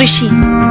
कृषि।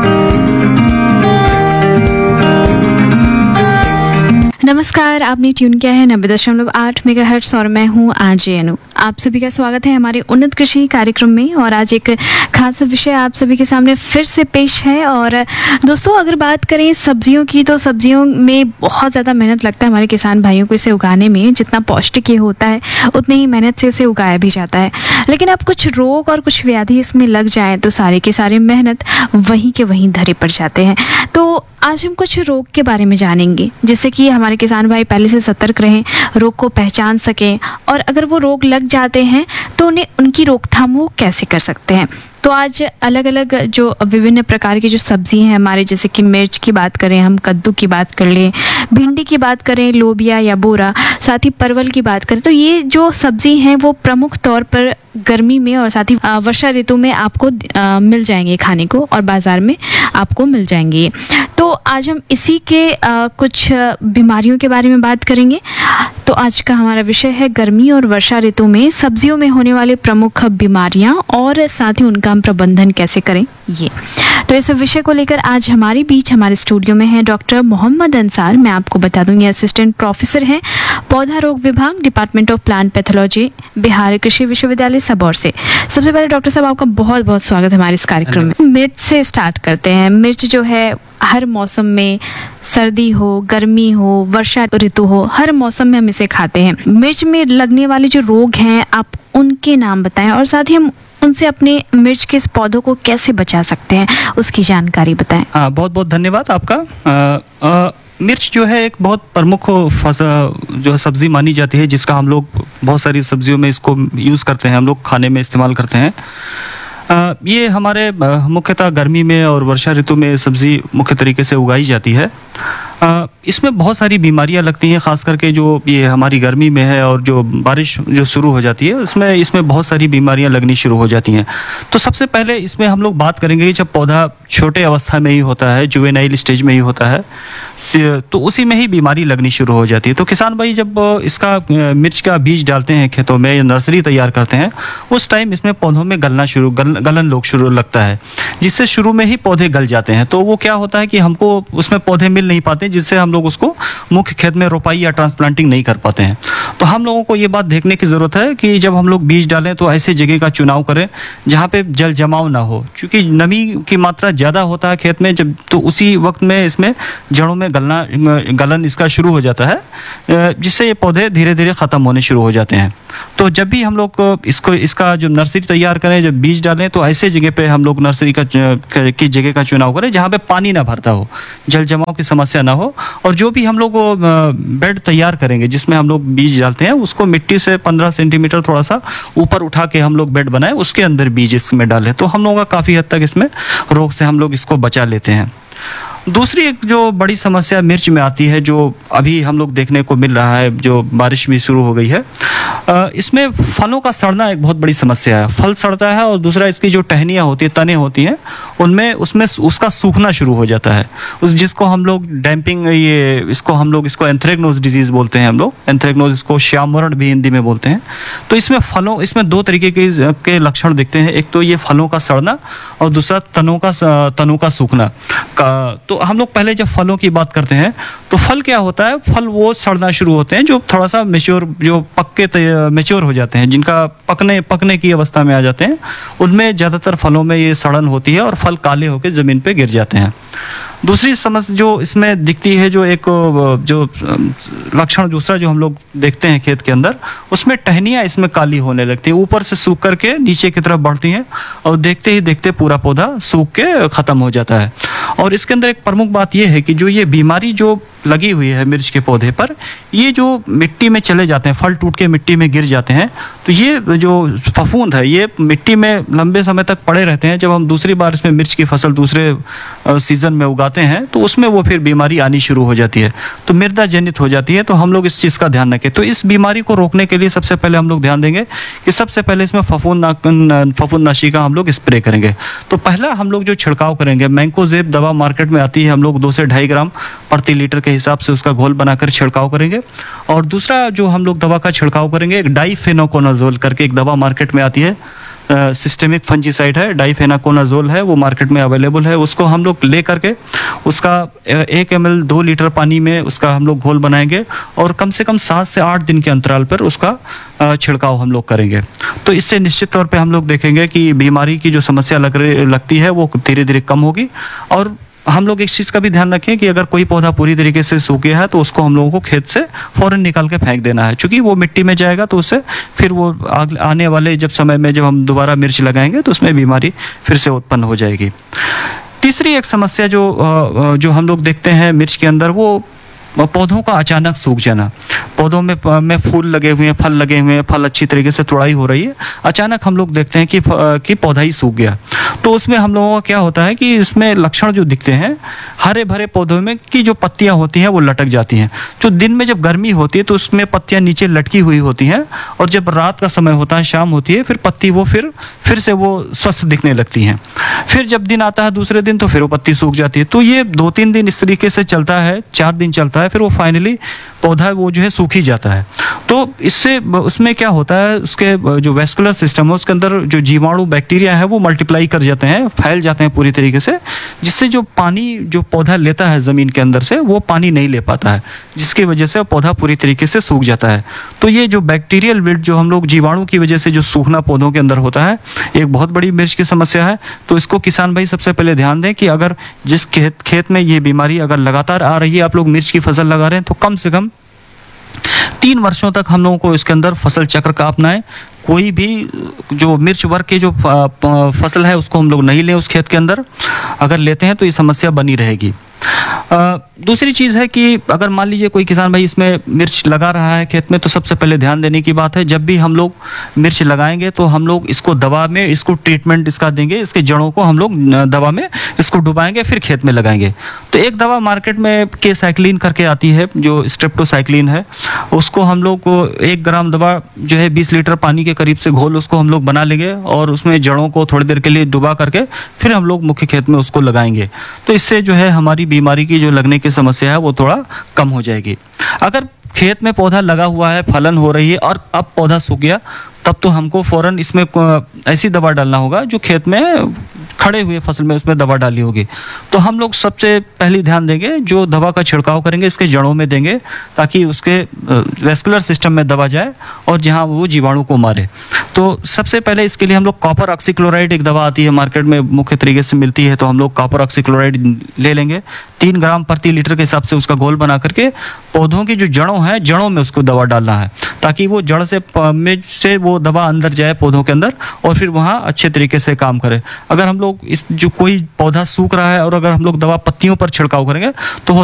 नमस्कार, आपने ट्यून किया है 90.8 मेगाहर्ट्ज और मैं हूँ आरजे अनु। आप सभी का स्वागत है हमारे उन्नत कृषि कार्यक्रम में। और आज एक खास विषय आप सभी के सामने फिर से पेश है। और दोस्तों, अगर बात करें सब्जियों की, तो सब्जियों में बहुत ज़्यादा मेहनत लगता है हमारे किसान भाइयों को इसे उगाने में। जितना पौष्टिक ये होता है उतनी ही मेहनत से इसे उगाया भी जाता है। लेकिन अब कुछ रोग और कुछ व्याधि इसमें लग जाए तो सारे के सारे मेहनत वहीं के वहीं धरे पड़ जाते हैं। तो आज हम कुछ रोग के बारे में जानेंगे, जिससे कि हमारे किसान भाई पहले से सतर्क रहें, रोग को पहचान सकें, और अगर वो रोग लग जाते हैं तो उनकी रोकथाम वो कैसे कर सकते हैं। तो आज अलग अलग जो विभिन्न प्रकार की जो सब्जी हैं हमारे, जैसे कि मिर्च की बात करें, हम कद्दू की बात कर लें, भिंडी की बात करें, लोबिया या बोरा, साथ ही परवल की बात करें, तो ये जो सब्जी हैं वो प्रमुख तौर पर गर्मी में और साथ ही वर्षा ऋतु में आपको मिल जाएंगे खाने को, और बाज़ार में आपको मिल जाएंगे। तो आज हम इसी के कुछ बीमारियों के बारे में बात करेंगे। तो आज का हमारा विषय है गर्मी और वर्षा ऋतु में सब्जियों में होने वाले प्रमुख बीमारियां और साथ ही उनका हम प्रबंधन कैसे करें ये। तो इस विषय को लेकर आज हमारे बीच हमारे स्टूडियो में है डॉक्टर मोहम्मद अंसार। मैं आपको बता दूं, ये असिस्टेंट प्रोफेसर हैं पौधा रोग विभाग, department of plant pathology, Bihar कृषि विश्वविद्यालय सबौर से। सबसे पहले डॉक्टर साहब, आपका बहुत बहुत स्वागत है हमारे इस कार्यक्रम में। मिर्च से स्टार्ट करते हैं। मिर्च जो है हर मौसम में, सर्दी हो, गर्मी हो, वर्षा ऋतु हो, हर मौसम में हम इसे खाते हैं। मिर्च में लगने वाले जो रोग हैं आप उनके नाम बताएं, और साथ ही हम उनसे अपने मिर्च के इस पौधों को कैसे बचा सकते हैं उसकी जानकारी बताएं। बहुत बहुत धन्यवाद आपका। मिर्च जो है एक बहुत प्रमुख जो सब्जी मानी जाती है, जिसका हम लोग बहुत सारी सब्जियों में इसको यूज़ करते हैं, हम लोग खाने में इस्तेमाल करते हैं। ये हमारे मुख्यतः गर्मी में और वर्षा ऋतु में सब्ज़ी मुख्य तरीके से उगाई जाती है। इसमें बहुत सारी बीमारियां लगती हैं, ख़ास करके जो ये हमारी गर्मी में है और जो बारिश जो शुरू हो जाती है इसमें बहुत सारी बीमारियां लगनी शुरू हो जाती हैं। तो सबसे पहले इसमें हम लोग बात करेंगे कि जब पौधा छोटे अवस्था में ही होता है, जुवेनाइल स्टेज में ही होता है, तो उसी में ही बीमारी लगनी शुरू हो जाती है। तो किसान भाई जब इसका मिर्च का बीज डालते हैं खेतों में या नर्सरी तैयार करते हैं, उस टाइम इसमें पौधों में गलन शुरू लगता है, जिससे शुरू में ही पौधे गल जाते हैं। तो वो क्या होता है कि हमको उसमें पौधे मिल नहीं पाते, जिससे हम लोग उसको मुख्य खेत में रोपाई या ट्रांसप्लांटिंग नहीं कर पाते हैं। तो हम लोगों को ये बात देखने की ज़रूरत है कि जब हम लोग बीज डालें तो ऐसे जगह का चुनाव करें जहाँ पे जल जमाव ना हो, क्योंकि नमी की मात्रा ज़्यादा होता है खेत में जब, तो उसी वक्त में इसमें जड़ों में गलन इसका शुरू हो जाता है, जिससे ये पौधे धीरे धीरे ख़त्म होने शुरू हो जाते हैं। तो जब भी हम लोग इसका जो नर्सरी तैयार करें, जब बीज डालें, तो ऐसे जगह पे हम लोग नर्सरी की जगह का चुनाव करें जहाँ पे पानी ना भरता हो, जल जमाव की समस्या ना हो। और जो भी हम लोग बेड तैयार करेंगे जिसमें हम लोग बीज डालते हैं, उसको मिट्टी से 15 सेंटीमीटर थोड़ा सा ऊपर उठा के हम लोग बेड बनाए, उसके अंदर बीज इसमें डालें, तो हम लोगों का काफ़ी हद तक इसमें रोग से हम लोग इसको बचा लेते हैं। दूसरी एक जो बड़ी समस्या मिर्च में आती है, जो अभी हम लोग देखने को मिल रहा है, जो बारिश भी शुरू हो गई है, इसमें फलों का सड़ना एक बहुत बड़ी समस्या है। फल सड़ता है, और दूसरा इसकी जो टहनियाँ होती है, तने होती हैं, उसमें उसका सूखना शुरू हो जाता है, जिसको हम लोग डैम्पिंग, इसको एंथ्रेक्नोज डिजीज़ बोलते हैं हम लोग। एंथ्रेक्नोज, इसको श्यामवर्ण भी हिंदी में बोलते हैं। तो इसमें दो तरीके के लक्षण दिखते हैं। एक तो ये फलों का सड़ना, और दूसरा तनों का सूखना। तो हम लोग पहले जब फलों की बात करते हैं, तो फल क्या होता है, फल वो सड़ना शुरू होते हैं जो थोड़ा सा मैच्योर हो जाते हैं, जिनका पकने की अवस्था में आ जाते हैं, उनमें ज़्यादातर फलों में ये सड़न होती है और फल काले होकर ज़मीन पे गिर जाते हैं। दूसरी समस्या जो इसमें दिखती है, जो लक्षण दूसरा जो हम लोग देखते हैं खेत के अंदर, उसमें टहनियाँ इसमें काली होने लगती है, ऊपर से सूख करके नीचे की तरफ बढ़ती हैं, और देखते ही देखते पूरा पौधा सूख के ख़त्म हो जाता है। और इसके अंदर एक प्रमुख बात यह है कि जो ये बीमारी जो लगी हुई है मिर्च के पौधे पर, ये जो मिट्टी में चले जाते हैं, फल टूट के मिट्टी में गिर जाते हैं, तो ये जो फफूंद है ये मिट्टी में लंबे समय तक पड़े रहते हैं। जब हम दूसरी बार इसमें मिर्च की फसल दूसरे सीजन में उगाते हैं, तो उसमें वो फिर बीमारी आनी शुरू हो जाती है, तो मृदा जनित हो जाती है। तो हम लोग इस चीज़ का ध्यान रखें। तो इस बीमारी को रोकने के लिए सबसे पहले हम लोग ध्यान देंगे कि सबसे पहले इसमें फफूंदनाशी का हम लोग स्प्रे करेंगे। तो पहला हम लोग जो छिड़काव करेंगे, मैंकोजेब दवा मार्केट में आती है, हम लोग 2 से 2.5 ग्राम प्रति लीटर के हिसाब से उसका घोल बनाकर छिड़काव करेंगे। और दूसरा जो हम लोग दवा का छिड़काव करेंगे, एक डाइफेनोकोनाजोल करके एक दवा मार्केट में आती है, सिस्टेमिक फंजीसाइड है, डाइफेनाकोनाजोल है, वो मार्केट में अवेलेबल है। उसको हम लोग ले करके उसका 1 ml 2 लीटर पानी में उसका हम लोग घोल बनाएंगे और कम से कम 7 से 8 दिन के अंतराल पर उसका छिड़काव हम लोग करेंगे। तो इससे निश्चित तौर पे हम लोग देखेंगे कि बीमारी की जो समस्या लगती है वो धीरे धीरे कम होगी। और हम लोग इस चीज़ का भी ध्यान रखें कि अगर कोई पौधा पूरी तरीके से सूख गया है तो उसको हम लोगों को खेत से फ़ौरन निकाल के फेंक देना है, क्योंकि वो मिट्टी में जाएगा तो उससे फिर वो आने वाले जब समय में जब हम दोबारा मिर्च लगाएंगे तो उसमें बीमारी फिर से उत्पन्न हो जाएगी। तीसरी एक समस्या जो हम लोग देखते हैं मिर्च के अंदर, वो पौधों का अचानक सूख जाना। पौधों में फूल लगे हुए हैं, फल लगे हुए हैं, फल अच्छी तरीके से तुड़ाई हो रही है, अचानक हम लोग देखते हैं कि पौधा ही सूख गया। तो उसमें हम लोगों का क्या होता है कि इसमें लक्षण जो दिखते हैं, हरे भरे पौधों में की जो पत्तियां होती हैं वो लटक जाती हैं। जो दिन में जब गर्मी होती है तो उसमें पत्तियां नीचे लटकी हुई होती हैं, और जब रात का समय होता है, शाम होती है, फिर पत्ती वो फिर से वो स्वस्थ दिखने लगती हैं। फिर जब दिन आता है दूसरे दिन तो फिर वो पत्ती सूख जाती है। तो ये 2-3 दिन इस तरीके से चलता है, 4 दिन चलता है, फिर वो फाइनली पौधा वो जो है सूख ही जाता है। तो इससे उसमें क्या होता है, उसके जो वेस्कुलर सिस्टम है उसके अंदर जो जीवाणु बैक्टीरिया है वो मल्टीप्लाई कर जाते हैं, फैल जाते हैं पूरी तरीके से, जिससे जो पानी जो पौधा लेता है ज़मीन के अंदर से वो पानी नहीं ले पाता है, जिसकी वजह से पौधा पूरी तरीके से सूख जाता है। तो ये जो बैक्टीरियल विल्ट जो हम लोग जीवाणु की वजह से जो सूखना पौधों के अंदर होता है, एक बहुत बड़ी मिर्च की समस्या है। तो इसको किसान भाई सबसे पहले ध्यान दें कि अगर जिस खेत में ये बीमारी अगर लगातार आ रही है, आप लोग मिर्च की फसल लगा रहे हैं, तो कम से कम 3 वर्षों तक हम लोगों को इसके अंदर फसल चक्र का अपनाएं। कोई भी जो मिर्च वर्ग की जो फसल है उसको हम लोग नहीं लें उस खेत के अंदर। अगर लेते हैं तो ये समस्या बनी रहेगी। दूसरी चीज़ है कि अगर मान लीजिए कोई किसान भाई इसमें मिर्च लगा रहा है खेत में, तो सबसे पहले ध्यान देने की बात है, जब भी हम लोग मिर्च लगाएंगे तो हम लोग इसको दवा में इसको ट्रीटमेंट इसका देंगे, इसके जड़ों को हम लोग दवा में इसको डुबाएंगे, फिर खेत में लगाएंगे। तो एक दवा मार्केट में केसाइक्लिन करके आती है, जो स्ट्रेप्टोसाइक्लिन है, उसको हम लोग 1 ग्राम दवा जो है 20 लीटर पानी के करीब से घोल उसको हम लोग बना लेंगे और उसमें जड़ों को थोड़ी देर के लिए डुबा करके फिर हम लोग मुख्य खेत में उसको लगाएंगे। तो इससे जो है हमारी बीमारी की जो लगने की समस्या है वो थोड़ा कम हो जाएगी। अगर खेत में पौधा लगा हुआ है, फलन हो रही है और अब पौधा सूख गया, तब तो हमको फौरन इसमें ऐसी दवा डालना होगा जो खेत में खड़े हुए फसल में उसमें दवा डाली होगी। तो हम लोग सबसे पहले ध्यान देंगे, जो दवा का छिड़काव करेंगे इसके जड़ों में देंगे, ताकि उसके वेस्कुलर सिस्टम में दवा जाए और जहां वो जीवाणु को मारे। तो सबसे पहले इसके लिए हम लोग कॉपर ऑक्सीक्लोराइड, एक दवा आती है मार्केट में, मुख्य तरीके से मिलती है, तो हम लोग कॉपर ऑक्सीक्लोराइड ले लेंगे। 3 ग्राम प्रति लीटर के हिसाब से उसका घोल बना करके पौधों की जो जड़ों हैं, जड़ों में उसको दवा डालना है, ताकि वो जड़ से वो दवा अंदर जाए पौधों के अंदर और फिर वहाँ अच्छे तरीके से काम करे। अगर हम लोग इस जो कोई पौधा सूख रहा है और अगर हम लोग दवा पत्तियों पर छिड़काव करेंगे तो